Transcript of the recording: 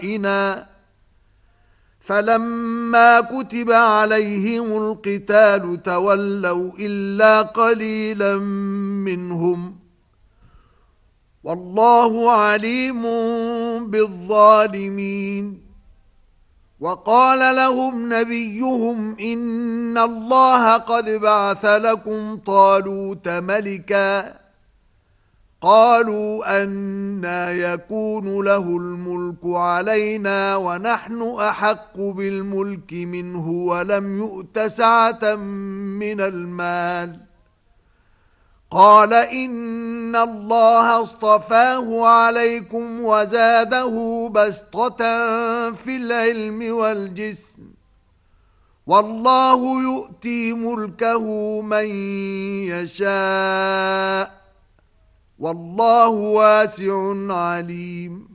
فلما كتب عليهم القتال تولوا إلا قليلا منهم والله عليم بالظالمين. وقال لهم نبيهم إن الله قد بعث لكم طالوت ملكا قالوا أنى يكون له الملك علينا ونحن أحق بالملك منه ولم يؤت سعة من المال قال إن الله اصطفاه عليكم وزاده بسطة في العلم والجسم والله يؤتي ملكه من يشاء والله واسع عليم.